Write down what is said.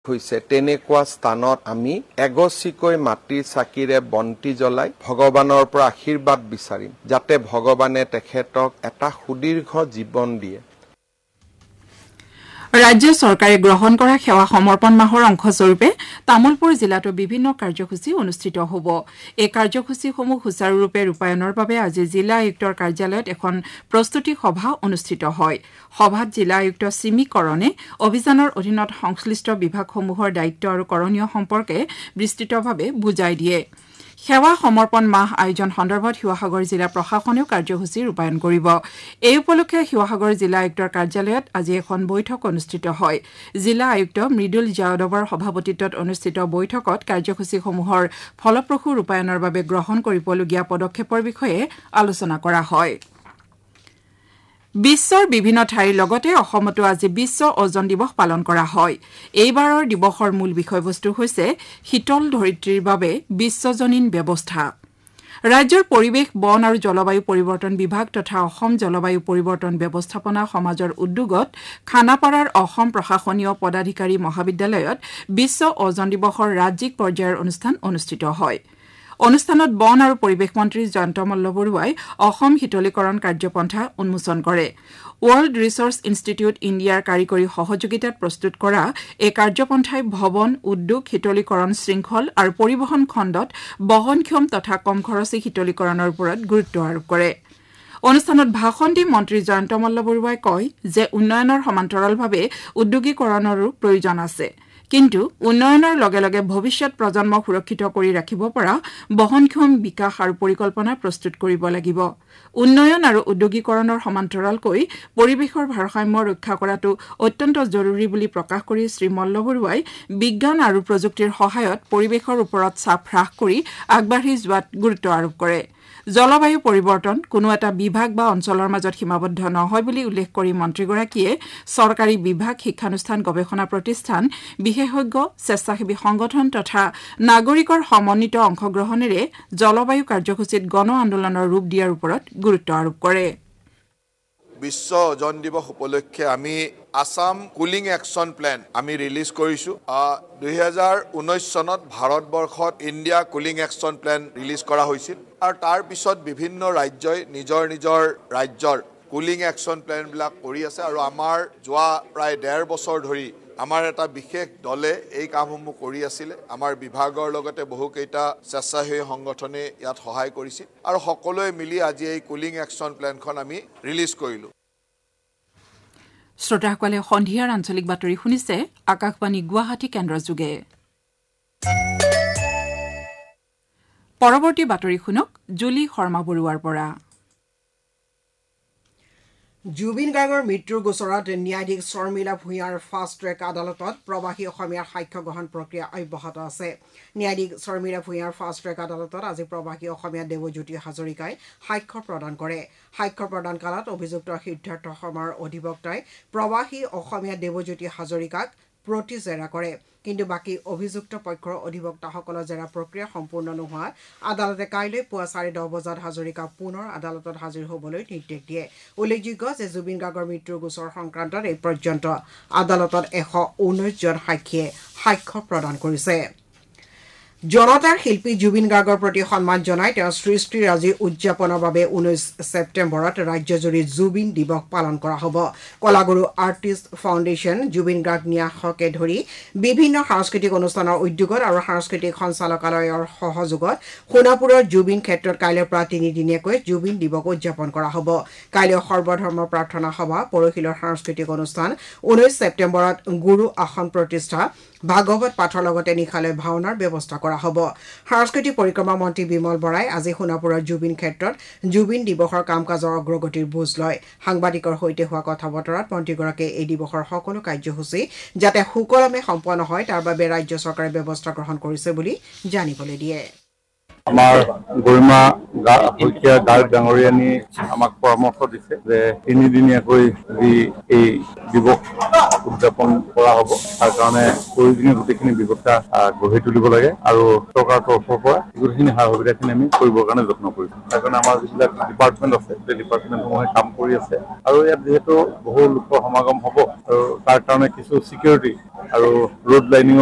হৈছে তেনেকুৱা স্থানত আমি এগছিকৈ মাটিৰ চাকিৰে বন্তি জ্বলাই ভগৱানৰ পৰা আশীৰ্বাদ বিচাৰিম যাতে ভগৱানে তেখেতক এটা সুদীৰ্ঘ জীৱন দিয়ে। ৰাজ্য চৰকাৰে গ্ৰহণ কৰা সেৱা সমৰ্পণ মাহৰ অংশস্বৰূপে তামুলপুৰ জিলাতো বিভিন্ন কাৰ্যসূচী অনুষ্ঠিত হ'ব। এই কাৰ্যসূচীসমূহ সুচাৰুৰূপে ৰূপায়ণৰ বাবে আজি জিলা আয়ুক্তৰ কাৰ্যালয়ত এখন প্ৰস্তুতি সভা অনুষ্ঠিত হয়। সভাত জিলা আয়ুক্ত চিমি কৰণে অভিযানৰ অধীনত সংশ্লিষ্ট বিভাগসমূহৰ দায়িত্ব আৰু কৰণীয় সম্পৰ্কে বিস্তৃতভাৱে বুজাই দিয়ে। সেৱা সমৰ্পণ মাহ আয়োজন সন্দৰ্ভত শিৱসাগৰ জিলা প্ৰশাসনেও কাৰ্যসূচী ৰূপায়ণ কৰিব। এই উপলক্ষে শিৱসাগৰ জিলা আয়ুক্তৰ কাৰ্যালয়ত আজি এখন বৈঠক অনুষ্ঠিত হয়। জিলা আয়ুক্ত মৃদুল যাদৱৰ সভাপতিত্বত অনুষ্ঠিত বৈঠকত কাৰ্যসূচীসমূহৰ ফলপ্ৰসূ ৰূপায়ণৰ বাবে গ্ৰহণ কৰিবলগীয়া পদক্ষেপৰ বিষয়ে আলোচনা কৰা হয়। বিশ্বৰ বিভিন্ন ঠাইৰ লগতে অসমতো আজি বিশ্ব অজন দিৱস পালন কৰা হয়। এইবাৰৰ দিৱসৰ মূল বিষয়বস্তু হৈছে শীতল ধৰিত্ৰীৰ বাবে বিশ্বজনীন ব্যৱস্থা। ৰাজ্যৰ পৰিৱেশ বন আৰু জলবায়ু পৰিৱৰ্তন বিভাগ তথা অসম জলবায়ু পৰিৱৰ্তন ব্যৱস্থাপনা সমাজৰ উদ্যোগত খানাপাৰাৰ অসম প্ৰশাসনীয় পদাধিকাৰী মহাবিদ্যালয়ত বিশ্ব অজন দিৱসৰ ৰাজ্যিক পৰ্যায়ৰ অনুষ্ঠান অনুষ্ঠিত হয়। অনুষ্ঠানত বন আৰু পৰিৱেশ মন্ত্ৰী জয়ন্ত মল্ল বৰুৱাই অসম শীতলীকৰণ কাৰ্যপন্থা উন্মোচন কৰে। ৱৰ্ল্ড ৰিচৰ্চ ইনষ্টিটিউট ইণ্ডিয়াৰ কাৰিকৰী সহযোগিতাত প্ৰস্তুত কৰা এই কাৰ্যপন্থাই ভৱন, উদ্যোগ, শীতলীকৰণ শৃংখল আৰু পৰিবহণ খণ্ডত বহনক্ষম তথা কম খৰচী শীতলীকৰণৰ ওপৰত গুৰুত্ব আৰোপ কৰে। অনুষ্ঠানত ভাষণ দি মন্ত্ৰী জয়ন্ত মল্ল বৰুৱাই কয় যে উন্নয়নৰ সমান্তৰালভাৱে উদ্যোগীকৰণৰো প্ৰয়োজন আছে। কিন্তু উন্নয়নৰ লগে লগে ভৱিষ্যৎ প্ৰজন্মক সুৰক্ষিত কৰি ৰাখিব পৰা বহনক্ষম বিকাশ আৰু পৰিকল্পনা প্ৰস্তুত কৰিব লাগিব। উন্নয়ন আৰু উদ্যোগীকৰণৰ সমান্তৰালকৈ পৰিৱেশৰ ভাৰসাম্য ৰক্ষা কৰাটো অত্যন্ত জৰুৰী বুলি প্ৰকাশ কৰি শ্ৰী মল্ল বৰুৱাই বিজ্ঞান আৰু প্ৰযুক্তিৰ সহায়ত পৰিৱেশৰ ওপৰত চাপ হ্ৰাস কৰি আগবাঢ়ি যোৱাত গুৰুত্ব আৰোপ কৰে। জলবায়ু পৰিৱৰ্তন কোনো এটা বিভাগ বা অঞ্চলৰ মাজত সীমাবদ্ধ নহয় বুলি উল্লেখ কৰি মন্ত্ৰীগৰাকীয়ে চৰকাৰী বিভাগ, শিক্ষানুষ্ঠান, গৱেষণা প্ৰতিষ্ঠান, বিশেষজ্ঞ, স্বেচ্ছাসেৱী সংগঠন তথা নাগৰিকৰ সমন্বিত অংশগ্ৰহণেৰে জলবায়ু কাৰ্যসূচীত গণ আন্দোলনৰ ৰূপ দিয়াৰ ওপৰত গুৰুত্ব আৰোপ কৰে। বিশ্ব অজন দিৱস উপলক্ষে আমি আসাম কুলিং একশ্যন প্লেন আমি ৰিলিজ কৰিছোঁ। 2019 চনত ভাৰতবৰ্ষত India cooling action plan release কৰা হৈছিল আৰু তাৰ পিছত বিভিন্ন ৰাজ্যই নিজৰ নিজৰ ৰাজ্যৰ কুলিং একশ্যন প্লেনবিলাক কৰি আছে আৰু আমাৰ যোৱা প্ৰায় 1.5 বছৰ ধৰি আমাৰ এটা বিশেষ দলে এই কামসমূহ কৰি আছিলে। আমাৰ বিভাগৰ লগতে বহুকেইটা স্বেচ্ছাসেৱী সংগঠনে ইয়াত সহায় কৰিছিল আৰু সকলোৱে মিলি আজি এই কুলিং একশ্যন প্লেনখন আমি ৰিলিজ কৰিলোঁ। শ্ৰোতাসকলে সন্ধিয়াৰ আঞ্চলিক বাতৰি শুনিছে আকাশবাণী গুৱাহাটী কেন্দ্ৰৰ যোগে। পৰৱৰ্তী বাতৰি শুনক জুলি শৰ্মা বৰুৱাৰ পৰা। জুবিন গাৰ্গৰ মৃত্যুৰ গোচৰত ন্যায়াধীশ শৰ্মিলা ভূঞাৰ ফাষ্ট ট্ৰেক আদালতত প্ৰৱাসী অসমীয়াৰ সাক্ষ্য গ্ৰহণ প্ৰক্ৰিয়া অব্যাহত আছে। ন্যায়াধীশ শৰ্মিলা ভূঞাৰ ফাষ্ট ট্ৰেক আদালতত আজি প্ৰৱাসী অসমীয়া দেৱজ্যোতি হাজৰিকাই সাক্ষ্য প্ৰদান কৰে। সাক্ষ্য প্ৰদান কালত অভিযুক্ত সিদ্ধাৰ্থ শৰ্মাৰ অধিবক্তাই প্ৰৱাসী অসমীয়া দেৱজ্যোতি হাজৰিকাক প্ৰতি জেৰা কৰে। কিন্তু বাকী অভিযুক্ত পক্ষৰ অধিবক্তাসকলৰ জেৰা প্ৰক্ৰিয়া সম্পূৰ্ণ নোহোৱাত আদালতে কাইলৈ পুৱা 10:30 বজাত হাজৰিকাক পুনৰ আদালতত হাজিৰ হ'বলৈ নিৰ্দেশ দিয়ে। উল্লেখযোগ্য যে জুবিন গাৰ্গৰ মৃত্যুৰ গোচৰ সংক্ৰান্তত এই পৰ্যন্ত আদালতত 119 জন সাক্ষীয়ে সাক্ষ্য প্ৰদান কৰিছে। জনতাৰ শিল্পী জুবিন গাৰ্গৰ প্ৰতি সন্মান জনাই তেওঁৰ সৃষ্টিৰাজি উদযাপনৰ বাবে 19 ছেপ্টেম্বৰত ৰাজ্যজুৰি জুবিন দিৱস পালন কৰা হ'ব। কলাগুৰু আৰ্টিষ্ট ফাউণ্ডেশ্যন, জুবিন গাৰ্গ ন্যাসকে ধৰি বিভিন্ন সাংস্কৃতিক অনুষ্ঠানৰ উদ্যোগত আৰু সাংস্কৃতিক সঞ্চালকালয়ৰ সহযোগত সোণাপুৰৰ জুবিন ক্ষেত্ৰত কাইলৈৰ পৰা 3 দিনীয়াকৈ জুবিন দিৱস উদযাপন কৰা হ'ব। কাইলৈ সৰ্বধৰ্ম প্ৰাৰ্থনা সভা, পৰহিলৰ সাংস্কৃতিক অনুষ্ঠান, 19 ছেপ্টেম্বৰত গুৰু আসন প্ৰতিষ্ঠা, ভাগৱত পাঠৰ লগতে নিশালৈ ভাওনাৰ ব্যৱস্থা কৰা হ'ব। সাংস্কৃতিক পৰিক্ৰমা মন্ত্ৰী বিমল বৰাই আজি সোণাপুৰৰ জুবিন ক্ষেত্ৰত জুবিন দিৱসৰ কাম কাজৰ অগ্ৰগতিৰ বুজ লয়। সাংবাদিকৰ সৈতে হোৱা কথা বতৰাত মন্ত্ৰীগৰাকীয়ে এই দিৱসৰ সকলো কাৰ্যসূচী যাতে সুকলমে সম্পন্ন হয় তাৰ বাবে ৰাজ্য চৰকাৰে ব্যৱস্থা গ্ৰহণ কৰিছে বুলি জানিবলৈ দিয়ে। আমাৰ গৰিমা শইকীয়া গাৰ্গ ডাঙৰীয়ানী আমাক পৰামৰ্শ দিছে যে 3 দিনীয়াকৈ যি এই দিৱস উদযাপন কৰা হ'ব তাৰ কাৰণে প্ৰয়োজনীয় গোটেইখিনি ব্যৱস্থা গঢ়ি তুলিব লাগে আৰু চৰকাৰৰ তৰফৰ পৰা গোটেইখিনি সা সুবিধাখিনি আমি কৰিবৰ কাৰণে যত্ন কৰিছোঁ। তাৰ কাৰণে আমাৰ যিবিলাক ডিপাৰ্টমেণ্ট আছে সেই ডিপাৰ্টমেণ্টসমূহে কাম কৰি আছে আৰু ইয়াত যিহেতু বহু লোকৰ সমাগম হ'ব আৰু তাৰ কাৰণে কিছু ছিকিউৰিটি আৰু ৰোড লাইনিঙৰ